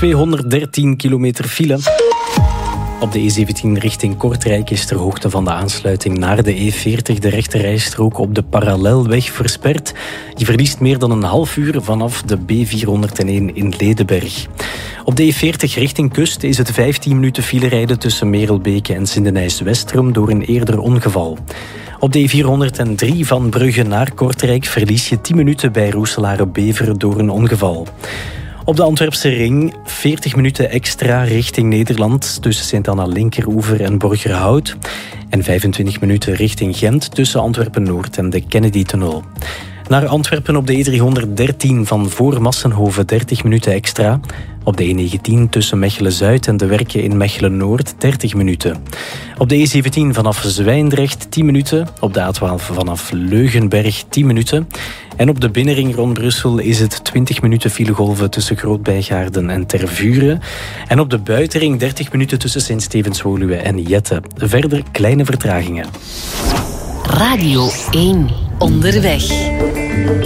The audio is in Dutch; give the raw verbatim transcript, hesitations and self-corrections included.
tweehonderddertien kilometer file. Op de E zeventien richting Kortrijk is ter hoogte van de aansluiting naar de E veertig de rechterrijstrook op de parallelweg versperd. Je verliest meer dan een half uur vanaf de B vierhonderdéén in Ledenberg. Op de E veertig richting kust is het vijftien minuten file rijden tussen Merelbeke en Sindenijs-Westrum door een eerder ongeval. Op de E vierhonderddrie van Brugge naar Kortrijk verlies je tien minuten bij Roeselare-Beveren door een ongeval. Op de Antwerpse ring veertig minuten extra richting Nederland tussen Sint-Anna-Linkeroever en Borgerhout. En vijfentwintig minuten richting Gent tussen Antwerpen-Noord en de Kennedy-tunnel. Naar Antwerpen op de E driehonderddertien van voor Massenhoven dertig minuten extra. Op de E negentien tussen Mechelen-Zuid en de Werken in Mechelen-Noord dertig minuten. Op de E zeventien vanaf Zwijndrecht tien minuten. Op de A twaalf vanaf Leugenberg tien minuten. En op de binnenring rond Brussel is het twintig minuten filegolven tussen Groot-Bijgaarden en Tervuren. En op de buitenring dertig minuten tussen Sint-Stevens-Woluwe en Jette. Verder kleine vertragingen. Radio één. Onderweg.